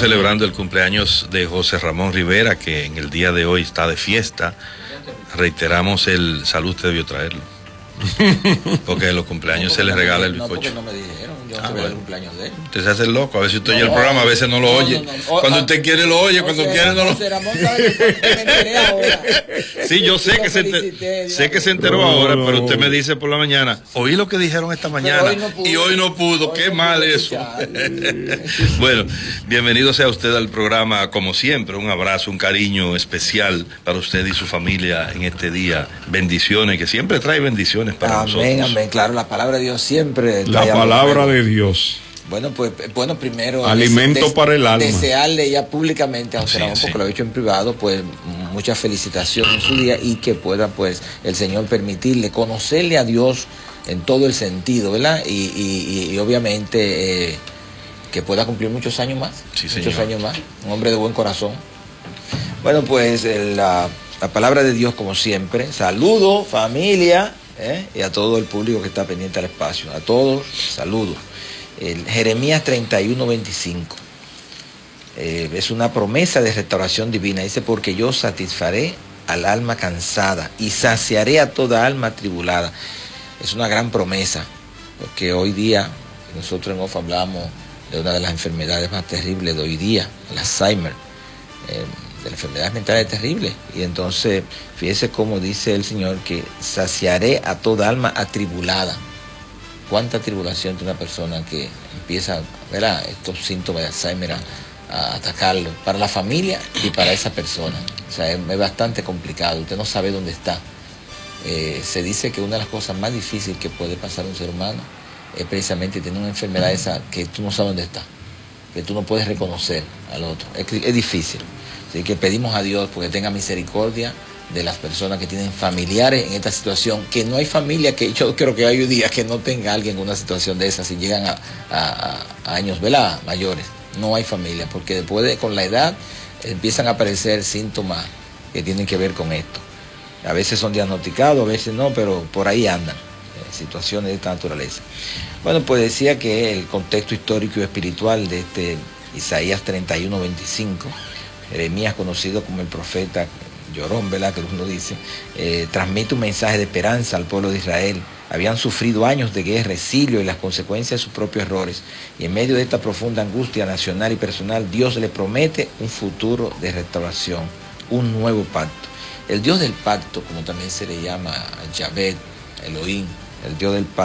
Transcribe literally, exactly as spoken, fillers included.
celebrando el cumpleaños de José Ramón Rivera, que en el día de hoy está de fiesta. Reiteramos el salud, usted debió traerlo. Porque en los cumpleaños no, se le regala el no, bizcocho. No, porque no me dijeron, yo no ah, sabía bueno. el cumpleaños de él. Usted se hace el loco, a veces usted no, oye el programa, a veces no lo oye. No, no, no. Cuando usted quiere lo oye, cuando José, quiere no lo José Ramón sabe que me enteré ahora. Sí, yo sé que, se enter... sé que se enteró no, ahora, no, pero usted me dice por la mañana, oí lo que dijeron esta mañana hoy no pudo, y hoy no pudo, hoy qué no mal pudo eso. Bueno, bienvenido sea usted al programa, como siempre, un abrazo, un cariño especial para usted y su familia en este día. Bendiciones, que siempre trae bendiciones para amén, nosotros. Amén, claro, la palabra de Dios siempre. La palabra de Dios. Bueno, pues, bueno, primero... Alimento des, para el alma. Desearle ya públicamente a José Ramón, sí, porque sí. lo he hecho en privado, pues muchas felicitaciones en su día y que pueda, pues, el Señor permitirle conocerle a Dios en todo el sentido, ¿verdad? Y, y, y obviamente eh, que pueda cumplir muchos años más. Sí, muchos señor. años más. Un hombre de buen corazón. Bueno, pues la, la palabra de Dios, como siempre. Saludo, familia, ¿eh? Y a todo el público que está pendiente al espacio. A todos, saludos. El Jeremías treinta y uno, veinticinco. Eh, es una promesa de restauración divina. Dice, porque yo satisfaré al alma cansada y saciaré a toda alma atribulada. Es una gran promesa, porque hoy día, nosotros en O F A hablamos de una de las enfermedades más terribles de hoy día, el Alzheimer, eh, de las enfermedades mentales terribles. Y entonces, fíjese cómo dice el Señor que saciaré a toda alma atribulada. ¿Cuánta tribulación de una persona que empieza, ¿verdad?, estos síntomas de Alzheimer a, a atacarlo? Para la familia y para esa persona. O sea, es, es bastante complicado. Usted no sabe dónde está. Eh, se dice que una de las cosas más difíciles que puede pasar a un ser humano es precisamente tener una enfermedad esa que tú no sabes dónde está, que tú no puedes reconocer al otro. Es, es difícil. Así que pedimos a Dios porque tenga misericordia de las personas que tienen familiares en esta situación, que no hay familia, que yo creo que hay un día que no tenga alguien en una situación de esa, si llegan a, a, a años, ¿verdad?, mayores. No hay familia, porque después de, con la edad empiezan a aparecer síntomas que tienen que ver con esto. A veces son diagnosticados, a veces no, pero por ahí andan, eh, situaciones de esta naturaleza. Bueno, pues decía que el contexto histórico y espiritual de este Isaías treinta y uno, veinticinco, Jeremías, conocido como el profeta llorón, ¿verdad?, que uno dice, eh, transmite un mensaje de esperanza al pueblo de Israel. Habían sufrido años de guerra, exilio y las consecuencias de sus propios errores. Y en medio de esta profunda angustia nacional y personal, Dios le promete un futuro de restauración, un nuevo pacto. El Dios del pacto, como también se le llama a Yahvé, Elohim, el Dios del pacto,